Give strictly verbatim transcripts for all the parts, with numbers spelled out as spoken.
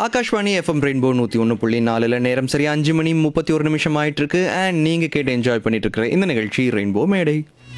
Akashvani FM rainbow நூற்றி ஒன்று புள்ளி நாலுல நேரம் சரியா அஞ்சு மணி முப்பத்தி ஒரு நிமிஷம் ஆயிட்டு இருக்கு. அண்ட் நீங்கள் கேட்டு என்ஜாய் பண்ணிட்டு இருக்கிற இந்த நிகழ்ச்சி ரெயின்போ மேடை.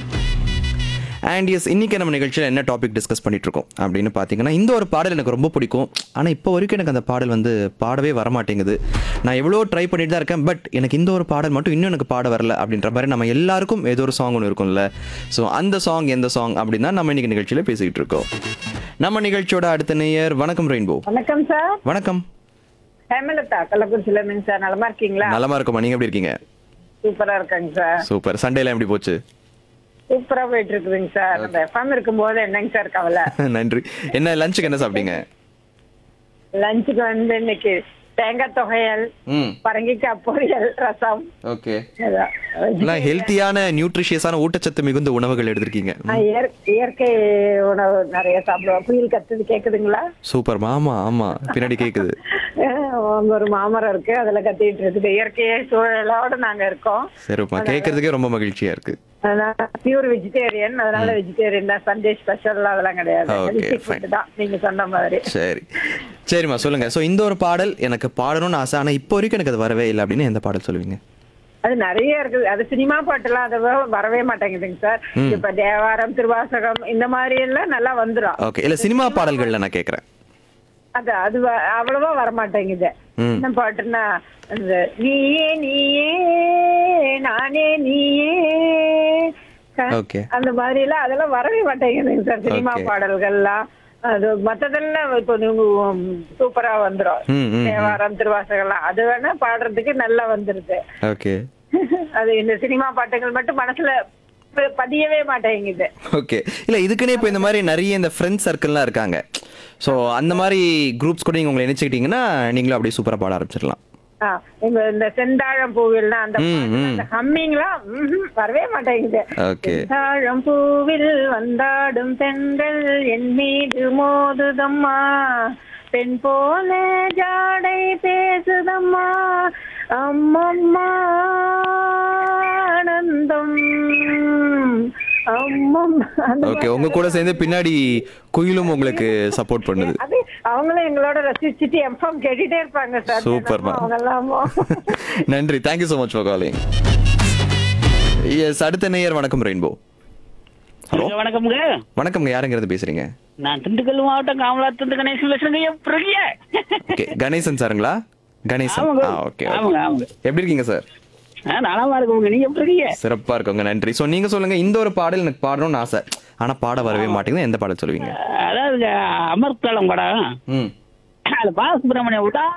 அண்ட் எஸ், இன்னைக்கு நம்ம நிகழ்ச்சியில் என்ன டாபிக் டிஸ்கஸ் பண்ணிட்டு இருக்கோம் அப்படின்னு பார்த்தீங்கன்னா, இந்த ஒரு பாடல் எனக்கு ரொம்ப பிடிக்கும். ஆனால் இப்போ வரைக்கும் எனக்கு அந்த பாடல் வந்து பாடவே வரமாட்டேங்குது. நான் எவ்வளோ ட்ரை பண்ணிட்டு தான் இருக்கேன், பட் எனக்கு இந்த ஒரு பாடல் மட்டும் இன்னும் எனக்கு பாட வரல அப்படின்ற மாதிரி நம்ம எல்லாருக்கும் ஏதோ ஒரு சாங் ஒன்று இருக்கும்ல. ஸோ அந்த சாங் எந்த சாங் அப்படின்னா நம்ம இன்னைக்கு நிகழ்ச்சியில் பேசிக்கிட்டு இருக்கோம். நம்ம நிகழ்ச்சியோட அடுத்த நேயர். வணக்கம் ரெயின்போ. வணக்கம் சார். வணக்கம். ஹேமலதா கள்ளக்குறிச்சியில இருந்துங்க சார். நலமா இருக்கீங்களா? நலமா இருக்குமா, நீங்க எப்படி இருக்கீங்க? சூப்பரா இருக்காங்க சார். சூப்பர். சண்டேல எப்படி போச்சு? சூப்பரா போயிட்டு இருக்குதுங்க சார். நம்ம எஃப்எம் இருக்கும்போது என்னங்க சார் கவலை. நன்றி. என்ன லஞ்சுக்கு என்ன சாப்பிட்டீங்க? லஞ்சுக்கு வந்து இன்னைக்கு தேங்காய் தொகையல், ம் பரங்கிக்காய் பொரியல், ரசம். ஓகே. எல்லாம் ஹெல்த்தியான நியூட்ரிஷியஸான ஊட்டச்சத்து மிகுந்த உணவுகள் எடுத்திருக்கீங்க. நான் இயற்- இயற்கை உணவு நிறைய சாப்பிடுவேன். குயில் கத்துது கேக்குதுங்களா? சூப்பர். ஆமா ஆமா, பின்னாடி கேக்குது. அங்க ஒரு மாமரம் இருக்கு, அதுல கத்திட்டு இருக்குது. இயற்கை சூழலோட நாங்க இருக்கோம். சரிப்பா, கேட்கறதுக்கே ரொம்ப மகிழ்ச்சியா இருக்கு. பியூர் வெஜிடேரியன், அதனால வெஜிடேரியன் தான். சண்டே ஸ்பெஷல் அதெல்லாம் கிடையாது. Okay, Healthy fine. food தான் நீங்க சொன்ன மாதிரி. சரி சரிம்மா, சொல்லுங்க. ஸோ இந்த ஒரு பாடல் எனக்கு பாடணும்னு ஆசை, ஆனா இப்போ வரைக்கும் எனக்கு அது வரவே இல்லை அப்படின்னு எந்த பாடல் சொல்லுவீங்க? அது நிறைய இருக்குது. அது சினிமா பாட்டுலாம் அது வ- வரவே மாட்டேங்குதுங்க சார். இப்ப தேவாரம், திருவாசகம் இந்த மாதிரி எல்லாம் நல்லா வந்துரும். ஓகே. இல்ல சினிமா பாடல்கள்ல நான் கேட்கறேன். அது அது வ- அவ்வளவா வர மாட்டேங்குது. ம். என்ன பாட்டுன்னா அந்த நீயே நீயே நானே நீயே க- Okay. அந்த மாதிரி எல்லாம் அதெல்லாம் வரவே மாட்டேங்குதுங்க சார் சினிமா Okay. பாடல்கள்லாம். அது மத்ததெல்லாம் இப்போ சூப்பரா வந்துரும். ம், ம், ம். தேவாரம், திருவாசகம்லாம் அது வேணா பாடுறதுக்கு நல்லா வந்துருது. ஓகே அது இந்த சினிமா பாட்டுகள் மட்டும் மனசுல ப- பதியவே மாட்டேங்குது. ஓகே. இல்ல இதுக்குன்னே இப்போ இந்த மாதிரி நிறைய இந்த ஃப்ரெண்ட்ஸ் சர்க்கிள்லாம் இருக்காங்க. ஸோ அந்த மாதிரி குரூப்ஸ் கூட நீங்க உங்களை நினைச்சுக்கிட்டீங்கன்னா நீங்களும் அப்படியே சூப்பரா பாட ஆரம்பிச்சிடலாம். ஆ, இந்த இந்த செந்தாழம் பூவில்னா அந்த ம், பாட்டு, ம். அந்த ஹம்மிங்லாம் ம்ஹும், வரவே மாட்டேங்குது. ஓகே. செந்தாழம் பூவில் வந்தாடும் பெண்கள் என் மீது மோதுதம்மா, பெண் போல ஜாடை பேசுதம்மா, அம்மம்மா ஆனந்தம் அம்மம்மா. அந்த ஓகே. உங்க கூட சேர்ந்து பின்னாடி குயிலும் உங்களுக்கு சப்போர்ட் பண்ணுது. அது அவங்களும் எங்களோட ரசிச்சுட்டு எஃப்எம் கேட்டுட்டே இருப்பாங்க சார். Super, ma'am. அவங்க எல்லாமோ. நன்றி. Thank you so much for calling. S, அடுத்த நேயர். வணக்கம் ரெயின்போ. ஹலோ வணக்கம்ங்க. வணக்கம்ங்க. யாருங்கிறது பேசுறீங்க? நான் திண்டுக்கல் மாவட்டம் காமலாத்து கணேசன் பேசுறேங்க. எப்படி ஓகே. கணேசன் சாருங்களா? கணேசன். ஆமாங்க. ஆ, ஓகே. ஆமாங்க, ஆமாங்க. எப்படி இருக்கீங்க சார்? ஆ, நலமா இருக்குங்க. நீங்க எப்படி இருக்கீங்க? சிறப்பா இருக்கோங்க. நன்றி. ஸோ நீங்க சொல்லுங்க, இந்த ஒரு பாடல் எனக்கு பாடணும்னு ஆசை, ஆனா பாட வரவே மாட்டேங்குது. எந்த பாடல் சொல்லுவீங்க? அதாவது அமர்க்களம் படம். ம் அது பாலசுப்ரமணியம் விட்டா